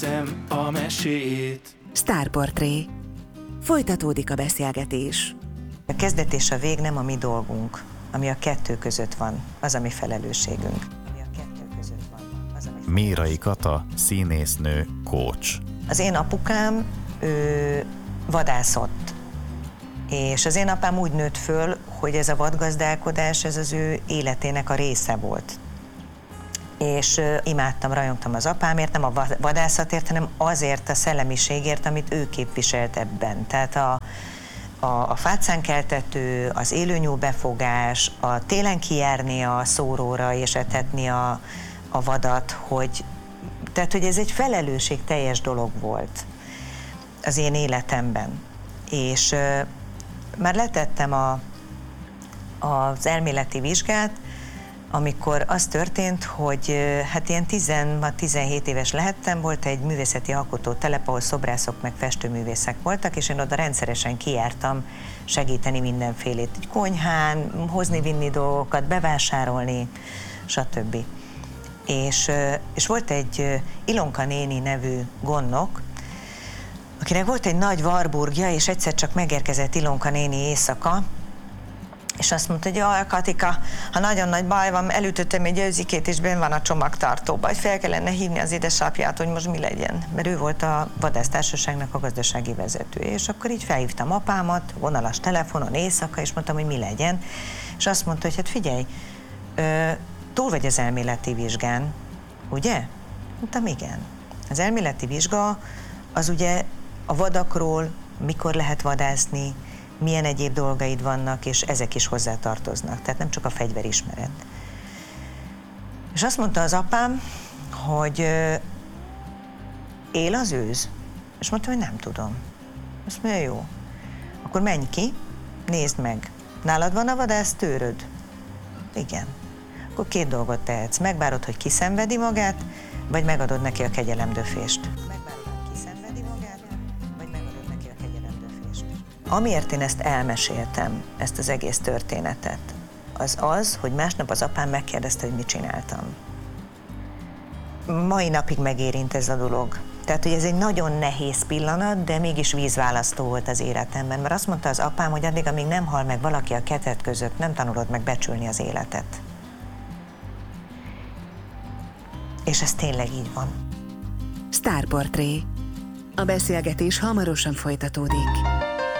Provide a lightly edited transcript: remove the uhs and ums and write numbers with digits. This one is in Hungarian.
A mesét. Sztárportré. Folytatódik a beszélgetés. A kezdet és a vég nem a mi dolgunk, ami a kettő között van, az a mi felelősségünk. Mérai Kata, színésznő, coach. Az én apukám, ő vadászott. És az én apám úgy nőtt föl, hogy ez a vadgazdálkodás, ez az ő életének a része volt. És imádtam, rajongtam az apámért, nem a vadászatért, hanem azért a szellemiségért, amit ő képviselt ebben. Tehát a fácánkeltető, az élőnyúl befogás, a télen kijárni a szóróra és etetni a vadat, tehát hogy ez egy felelősségteljes dolog volt az én életemben. És már letettem az elméleti vizsgát, amikor az történt, hogy hát ilyen 17 éves lehettem, volt egy művészeti alkotótelep, ahol szobrászok meg festőművészek voltak, és én oda rendszeresen kijártam segíteni mindenfélét, egy konyhán, hozni-vinni dolgokat, bevásárolni, stb. És volt egy Ilonka néni nevű gondnok, akinek volt egy nagy Warburgja, és egyszer csak megérkezett Ilonka néni éjszaka, és azt mondta, hogy jaj, Katika, ha nagyon nagy baj van, elütöttem egy őzikét, és benn van a csomagtartóba, hogy fel kellene hívni az édesapját, hogy most mi legyen. Mert ő volt a vadásztársaságnak a gazdasági vezetője, és akkor így felhívtam apámat, vonalas telefonon éjszaka, és mondtam, hogy mi legyen. És azt mondta, hogy hát figyelj, túl vagy az elméleti vizsgán, ugye? Mondtam, igen. Az elméleti vizsga az ugye a vadakról, mikor lehet vadászni, milyen egyéb dolgaid vannak, és ezek is hozzátartoznak. Tehát nem csak a fegyverismeret. És azt mondta az apám, hogy él az őz? És mondtam, hogy nem tudom. Azt mondja, jó. Akkor menj ki, nézd meg. Nálad van a vadásztőröd? Igen. Akkor két dolgot tehetsz. Megvárod, hogy kiszenvedi magát, vagy megadod neki a kegyelemdöfést. Amiért én ezt elmeséltem, ezt az egész történetet, az, hogy másnap az apám megkérdezte, hogy mit csináltam. Mai napig megérint ez a dolog. Tehát, hogy ez egy nagyon nehéz pillanat, de mégis vízválasztó volt az életemben, mert azt mondta az apám, hogy addig, amíg nem hal meg valaki a kezed között, nem tanulod meg becsülni az életet. És ez tényleg így van. Sztárportré. A beszélgetés hamarosan folytatódik.